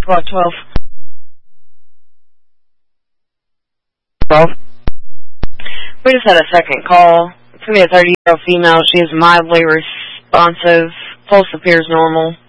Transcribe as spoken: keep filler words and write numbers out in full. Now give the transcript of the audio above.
Squad twelve. twelve? We just had a second call. It's going to be a thirty-year-old female. She is mildly responsive. Pulse appears normal.